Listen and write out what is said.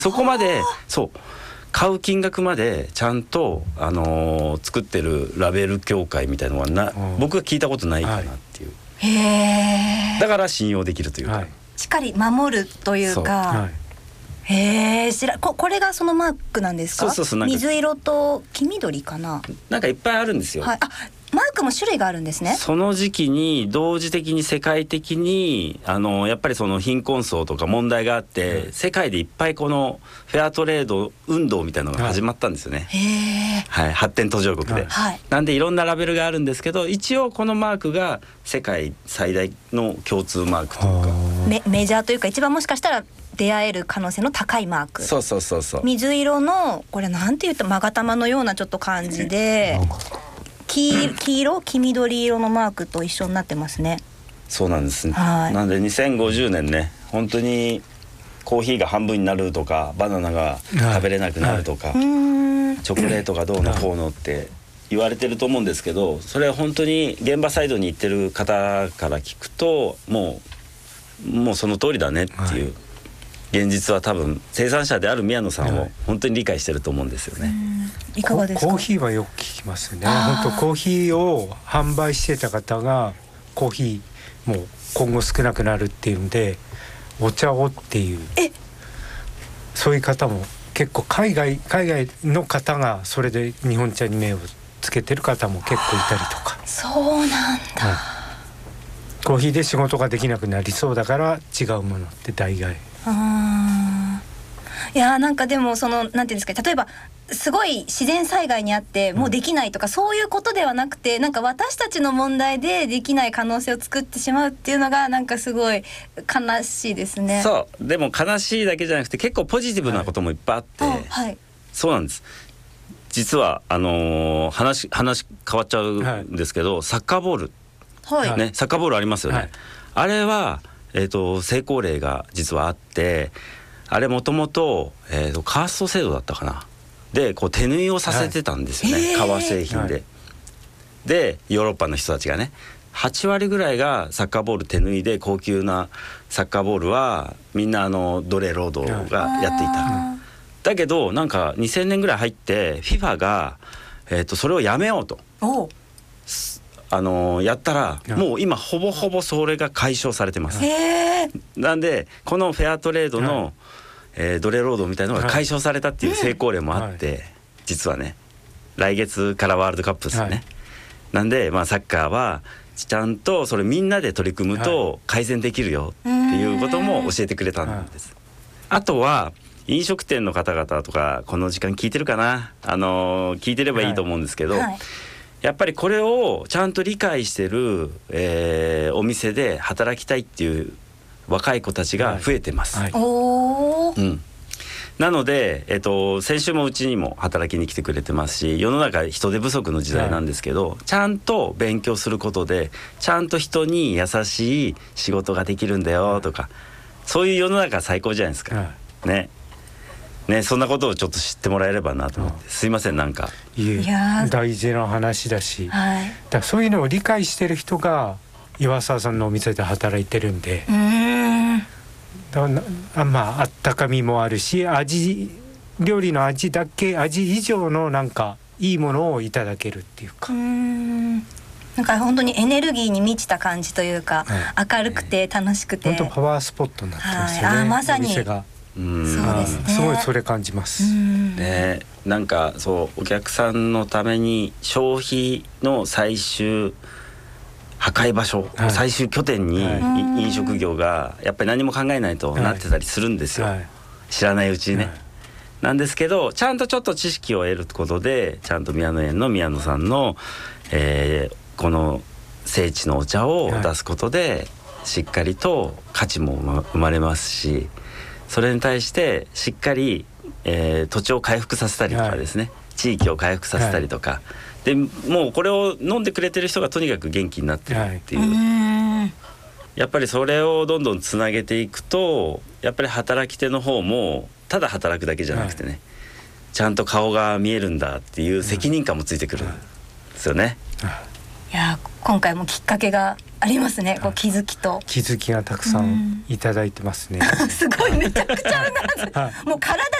そこまでそう買う金額までちゃんと、作ってるラベル協会みたいなのは僕が聞いたことないかなっていう、 へだから信用できるというか、 しっかり守るというか、へえ、これがそのマークなんですか？ そう水色と黄緑かな、 なんかいっぱいあるんですよ、 あ、マークも種類があるんですね。 その時期に同時的に世界的にやっぱりその貧困層とか問題があって、世界でいっぱいこのフェアトレード運動みたいなのが始まったんですよね、発展途上国で、なんでいろんなラベルがあるんですけど、一応このマークが世界最大の共通マークというか、 メジャーというか一番もしかしたら出会える可能性の高いマーク。 そう水色のこれなんて言った勾玉のようなちょっと感じで、黄色黄緑色のマークと一緒になってますね。 そうなんですね、なんで2050年ね、本当にコーヒーが半分になるとか、バナナが食べれなくなるとか、チョコレートがどうのこうのって言われてると思うんですけど、それは本当に現場サイドに行ってる方から聞くともうその通りだねっていう、現実は多分生産者である宮野さんを本当に理解してると思うんですよね。 いかがですか？ コーヒーはよく聞きますね。本当コーヒーを販売してた方がコーヒーもう今後少なくなるっていうんでお茶をっていう、そういう方も結構海外の方がそれで日本茶に目をつけてる方も結構いたりとか。 そうなんだ、 コーヒーで仕事ができなくなりそうだから違うものって大概。 いやなんかでもそのなんていうんですか、例えばすごい自然災害にあってもうできないとか、そういうことではなくて、なんか私たちの問題でできない可能性を作ってしまうっていうのがなんかすごい悲しいですね。 そうでも悲しいだけじゃなくて結構ポジティブなこともいっぱいあって、そうなんです。実は話変わっちゃうんですけど、サッカーボール、ね、サッカーボールありますよね、あれは成功例が実はあって、あれもともとカースト制度だったかな、でこう手縫いをさせてたんですよね、革製品で、でヨーロッパの人たちがね8割ぐらいがサッカーボール手縫いで、高級なサッカーボールはみんな奴隷労働がやっていた、だけどなんか2000年ぐらい入ってFIFAが、それをやめようとやったら、もう今ほぼほぼそれが解消されてます。なんでこのフェアトレードの、奴隷労働みたいなのが解消されたっていう成功例もあって、実はね来月からワールドカップですよね、なんでサッカーはちゃんとそれみんなで取り組むと改善できるよっていうことも教えてくれたんです。あとは飲食店の方々とかこの時間聞いてるかな、聞いてればいいと思うんですけど、やっぱりこれをちゃんと理解してる、お店で働きたいっていう若い子たちが増えてます、なので、先週もうちにも働きに来てくれてますし、世の中人手不足の時代なんですけど、ちゃんと勉強することでちゃんと人に優しい仕事ができるんだよとか、そういう世の中最高じゃないですか、ね、そんなことをちょっと知ってもらえればなと思って、すいませんなんか大事な話だし、だからそういうのを理解してる人が岩沢さんのお店で働いてるんで、だからあったかみもあるし、料理の味以上のなんかいいものをいただけるっていうか、 なんか本当にエネルギーに満ちた感じというか、明るくて楽しくて本当パワースポットになってますよね、 まさにお店が。 そうですね、 すごいそれ感じます、 なんかそうお客さんのために消費の最終破壊場所、最終拠点に飲食業がやっぱり何も考えないとなってたりするんですよ、知らないうちにね、なんですけどちゃんとちょっと知識を得ることで、ちゃんと宮野園の宮野さんの、この聖地のお茶を出すことで、しっかりと価値も生まれますし、それに対してしっかり、土地を回復させたりとかですね、地域を回復させたりとか、でもうこれを飲んでくれてる人がとにかく元気になってるっていう、やっぱりそれをどんどんつなげていくと、やっぱり働き手の方もただ働くだけじゃなくてね、ちゃんと顔が見えるんだっていう責任感もついてくるんですよね。 いや今回もきっかけがありますね。こう気づきと気づきがたくさんいただいてますね。 すごいめちゃくちゃうなず、もう体